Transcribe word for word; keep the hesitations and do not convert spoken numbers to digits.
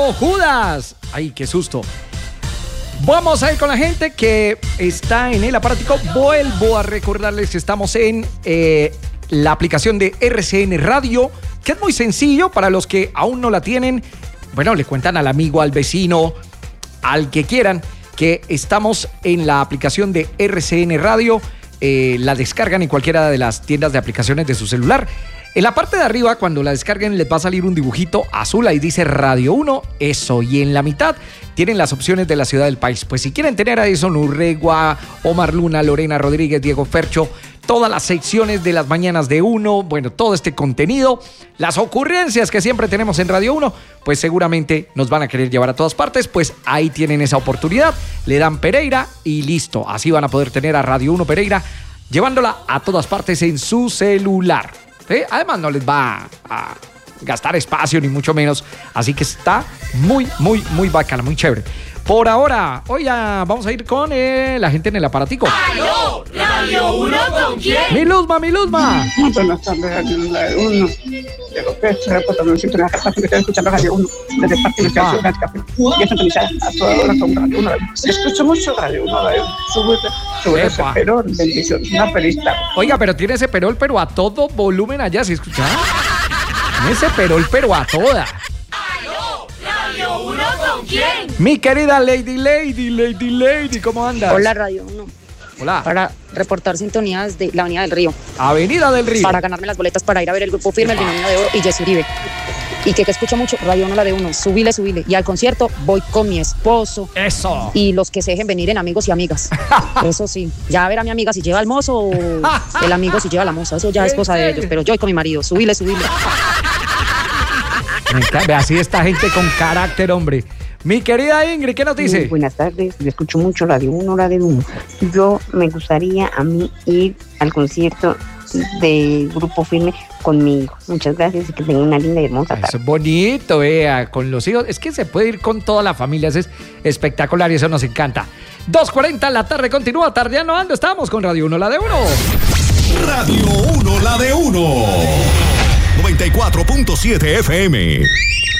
llegó Judas. Ay, qué susto. Vamos a ir con la gente que está en el aparatico. Vuelvo a recordarles que estamos en eh, la aplicación de R C N Radio, que es muy sencillo para los que aún no la tienen. Bueno, le cuentan al amigo, al vecino, al que quieran, que estamos en la aplicación de R C N Radio. Eh, la descargan en cualquiera de las tiendas de aplicaciones de su celular. En la parte de arriba, cuando la descarguen, les va a salir un dibujito azul, ahí dice Radio uno, eso, y en la mitad tienen las opciones de la ciudad del país. Pues si quieren tener a Edison Urregua, Omar Luna, Lorena Rodríguez, Diego Fercho, todas las secciones de las mañanas de Uno, bueno, todo este contenido, las ocurrencias que siempre tenemos en Radio uno, pues seguramente nos van a querer llevar a todas partes, pues ahí tienen esa oportunidad, le dan Pereira y listo, así van a poder tener a Radio uno Pereira, llevándola a todas partes en su celular. ¿Sí? Además no les va a gastar espacio ni mucho menos, así que está muy, muy, muy bacana, muy chévere. Por ahora, hoy ya vamos a ir con eh, la gente en el aparatico. ¡Aló! ¿Radio uno con quién? ¡Mi Luzma, mi Luzma! Muy buenas tardes, Radio uno. De lo que se reporta en el sitio de la casa, que estoy escuchando Radio uno, desde parte de la ciudad de Café. Y es sintonizada a toda hora con Radio uno. Escucho mucho Radio uno, Radio uno. Sube, sube ese perol, bendiciones, una feliz tarde. Oiga, pero tiene ese perol, pero a todo volumen allá, ¿se escucha? Ese perol, pero a toda. ¡Aló! ¿Radio uno con quién? Mi querida Lady, Lady, Lady, Lady, ¿cómo andas? Hola, Radio uno. Hola. Para reportar sintonías de la Avenida del Río. Avenida del Río. Para ganarme las boletas para ir a ver el Grupo Firme, el Binomio de Oro y Jessy Uribe. Y que, que escucho mucho, Radio uno, la de uno. Subile, subile. Y al concierto voy con mi esposo. Eso. Y los que se dejen venir en amigos y amigas. Eso sí. Ya a ver a mi amiga si lleva al mozo o el amigo si lleva a la moza. Eso ya es cosa de ellos. Pero yo voy con mi marido. Subile, subile. Me encanta. Así esta gente con carácter, hombre. Mi querida Ingrid, ¿qué nos dice? Muy buenas tardes, yo escucho mucho Radio uno, Radio uno. Yo me gustaría a mí ir al concierto del Grupo Firme con mi hijo. Muchas gracias y que tenga una linda y hermosa tarde. Eso es bonito, vea, con los hijos. Es que se puede ir con toda la familia, eso es espectacular y eso nos encanta. dos cuarenta la tarde, continúa tardeando ando. Estamos con Radio uno, la de uno. Radio uno, la de uno. noventa y cuatro punto siete F M.